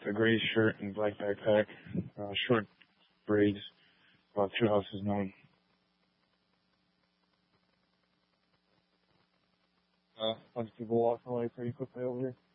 a gray shirt and black backpack, short braids, about 2 houses known. A bunch of people walking away pretty quickly over here.